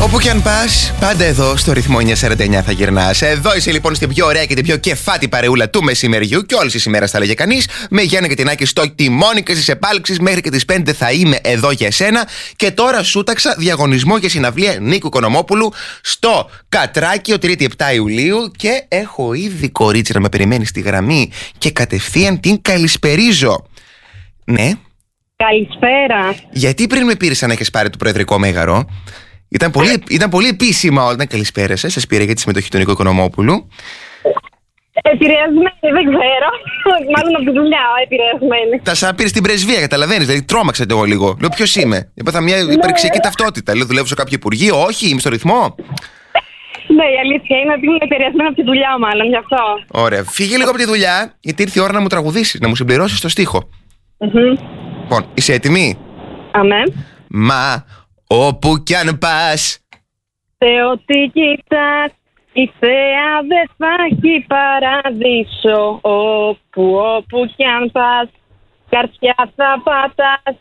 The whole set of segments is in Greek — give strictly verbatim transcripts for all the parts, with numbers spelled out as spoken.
Όπου κι αν πας, πάντα εδώ στο ρυθμό εννιά σαράντα εννιά θα γυρνάς. Εδώ είσαι λοιπόν στην πιο ωραία και την πιο κεφάτη παρεούλα του μεσημεριού και όλης της ημέρας θα λέγε κανείς. Με Γιάννη και την Άκη στο τιμόνι και στις επάλξεις μέχρι και τις πέντε θα είμαι εδώ για εσένα. Και τώρα σούταξα διαγωνισμό για συναυλία Νίκου Οικονομόπουλου στο Κατράκιο τρίτη επτά Ιουλίου και έχω ήδη κορίτσι να με περιμένει στη γραμμή και κατευθείαν την καλησπερίζω. Ναι. Καλησπέρα. Γιατί πριν με πήρες αν έχεις πάρει το προεδρικό μέγαρο? Ήταν πολύ, ήταν πολύ επίσημα όταν καλησπέρασε. Σας πήρε για τη συμμετοχή του Νίκου Οικονομόπουλου. Επηρεασμένη, δεν ξέρω. Μάλλον από τη δουλειά, επηρεασμένη. Τα σαν πήρε στην πρεσβεία, καταλαβαίνεις. Δηλαδή, τρόμαξα εγώ λίγο. Λέω, ποιος είμαι? Έπαθα μια υπαρξιακή ταυτότητα. Λέω, δουλεύω σε κάποιο υπουργείο. Όχι, είμαι στο ρυθμό. Ναι, η αλήθεια είναι ότι είμαι επηρεασμένη από τη δουλειά, μάλλον γι' αυτό. Ωραία. Φύγε λίγο από τη δουλειά, γιατί ήρθε η ώρα να μου τραγουδήσεις, να μου συμπληρώσεις το στίχο. Mm-hmm. Λοιπόν, είσαι έτοιμη? Αμέ. Μα όπου κι αν πας, Θεό τι κοιτάς, η θέα δεν θα έχει παράδεισο. Όπου, όπου κι αν πας, καρδιά θα πατάς.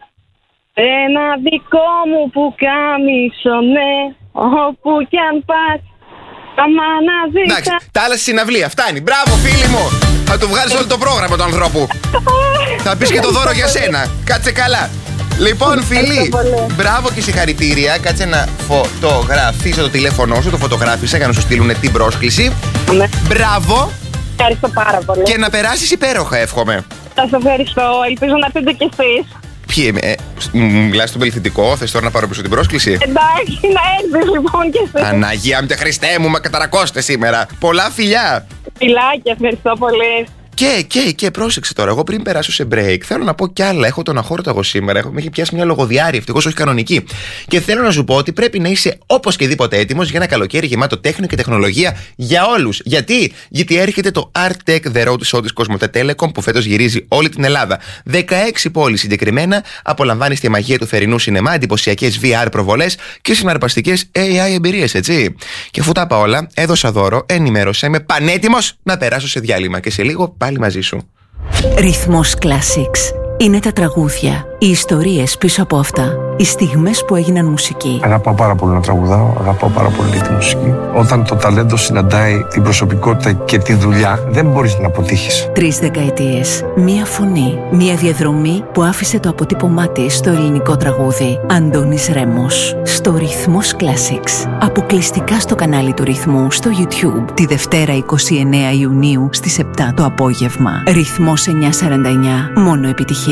Ένα δικό μου που κάμισο, ναι. Όπου κι αν πας, άμα να ζητάς. εντάξει, τα άλλα στη συναυλία, φτάνει. Μπράβο, φίλοι μου. Θα του βγάλεις όλο το πρόγραμμα του ανθρώπου. Θα πεις και το δώρο για σένα. Κάτσε καλά. Λοιπόν, φίλοι, μπράβο και συγχαρητήρια. Κάτσε να φωτογραφίσω το τηλέφωνό σου. Το φωτογράφησα για να σου στείλουν την πρόσκληση. Ναι. Μπράβο. Ευχαριστώ πάρα πολύ. Και να περάσεις υπέροχα, εύχομαι. Σας ευχαριστώ. Ελπίζω να έρθετε κι εσείς. Ποιοι είμαι, ε, μου μιλάς στον πληθυντικό, θες τώρα να πάρω πίσω την πρόσκληση? Εντάξει, να έρθεις λοιπόν κι εσείς. Παναγία μου, Χριστέ μου, με καταρακώστε σήμερα. Πολλά φιλιά. Φιλάκια, ευχαριστώ πολύ. Και, και, και πρόσεξε τώρα. Εγώ πριν περάσω σε break, θέλω να πω κι άλλα. Έχω τον αχόρτο εγώ σήμερα. Έχω, με έχει πιάσει μια λογοδιάρρη, ευτυχώς όχι κανονική. Και θέλω να σου πω ότι πρέπει να είσαι οπωσδήποτε έτοιμος για ένα καλοκαίρι γεμάτο τέχνη και τεχνολογία για όλους. Γιατί? Γιατί έρχεται το Art Tech The Road Show της Κοσμοτέ Telecom που φέτος γυρίζει όλη την Ελλάδα. δεκαέξι πόλεις συγκεκριμένα. Απολαμβάνεις τη μαγεία του θερινού σινεμά, εντυπωσιακές βι αρ προβολές και συναρπαστικές έι άι εμπειρίες, έτσι. Και αφού τα είπα όλα, έδωσα δώρο, ενημέρωσα, είμαι πανέτοιμος να περάσω σε διάλειμμα. Και σε λίγο πάλι μαζί σου. Ρυθμός Classics. Είναι τα τραγούδια, οι ιστορίες πίσω από αυτά, οι στιγμές που έγιναν μουσική. Αγαπάω πάρα πολύ να τραγουδάω, αγαπάω πάρα πολύ τη μουσική. Όταν το ταλέντο συναντάει την προσωπικότητα και τη δουλειά, δεν μπορείς να αποτύχεις. Τρεις δεκαετίες, μία φωνή, μία διαδρομή που άφησε το αποτύπωμά της στο ελληνικό τραγούδι. Αντώνης Ρέμος, στο Ρυθμός Classics. Αποκλειστικά στο κανάλι του Ρυθμού στο YouTube, τη Δευτέρα εικοστή ενάτη Ιουνίου στις επτά το απόγευμα. Ρυθμός εννιά σαράντα εννιά, μόνο επιτυχίες.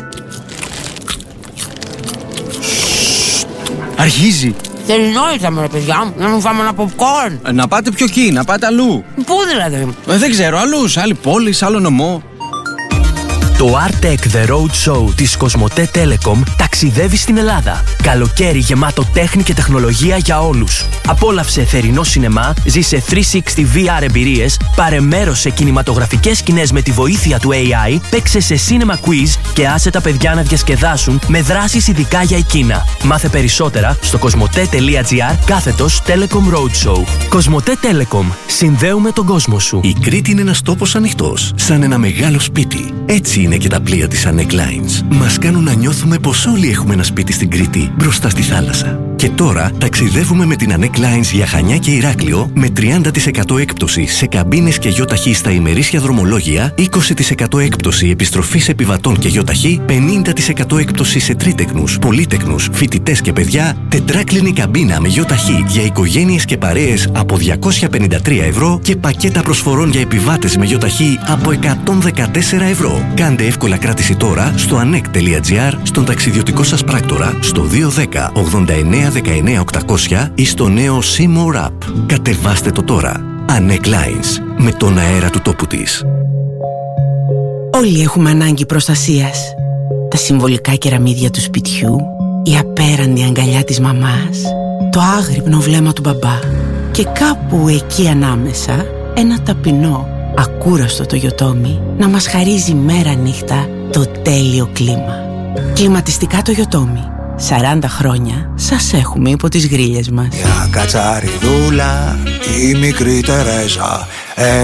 Αρχίζει. Θερινό ήρθαμε ρε παιδιά μου, να μου φάμε ένα popcorn. Να πάτε πιο εκεί, να πάτε αλλού. Πού δηλαδή? Ε, δεν ξέρω, αλλού, σε άλλη πόλη, σε άλλο νομό. Το Art Tech The Road Show της Κοσμοτέ Telecom ταξιδεύει στην Ελλάδα. Καλοκαίρι γεμάτο τέχνη και τεχνολογία για όλους. Απόλαυσε θερινό σινεμά, ζήσε τριακόσια εξήντα βι αρ εμπειρίες, πάρε μέρος σε κινηματογραφικές σκηνές με τη βοήθεια του έι άι, παίξε σε cinema quiz και άσε τα παιδιά να διασκεδάσουν με δράσεις ειδικά για εκείνα. Μάθε περισσότερα στο κοσμοτέ.gr κάθετος Telecom Roadshow. Κοσμοτέ Telecom. Συνδέουμε τον κόσμο σου. Η Κρήτη είναι ένας τόπος ανοιχτός, σαν ένα μεγάλο σπίτι. Έτσι είναι και τα πλοία της Anek Lines. Μας κάνουν να νιώθουμε πως όλοι έχουμε ένα σπίτι στην Κρήτη, μπροστά στη θάλασσα. Και τώρα ταξιδεύουμε με την Anek Lines για Χανιά και Ηράκλειο με τριάντα τοις εκατό έκπτωση σε καμπίνες και γιοταχή στα ημερήσια δρομολόγια, είκοσι τοις εκατό έκπτωση επιστροφής επιβατών και γιοταχή, πενήντα τοις εκατό έκπτωση σε τρίτεκνους, πολύτεκνους, φοιτητές και παιδιά, τετράκλινη καμπίνα με γιοταχή για οικογένειες και παρέες από διακόσια πενήντα τρία ευρώ και πακέτα προσφορών για επιβάτες με γιοταχή από εκατόν δεκατέσσερα ευρώ. Κάντε εύκολα κράτηση τώρα στο anek.gr, στον ταξιδιωτικό σας πράκτορα, στο δύο ένα μηδέν ογδόντα εννέα δεκαεννέα οκτακόσια ή στο νέο C-More App. Κατεβάστε το τώρα. Anek Lines. Με τον αέρα του τόπου της. Όλοι έχουμε ανάγκη προστασίας. Τα συμβολικά κεραμίδια του σπιτιού, η απέραντη αγκαλιά της μαμάς, το άγρυπνο βλέμμα του μπαμπά και κάπου εκεί ανάμεσα ένα ταπεινό, ακούραστο Toyotomi να μας χαρίζει μέρα νύχτα το τέλειο κλίμα. Κλιματιστικά Toyotomi. σαράντα χρόνια σας έχουμε υπό τις γρίλες μας. Μια κατσαριδούλα, η μικρή Τερέζα,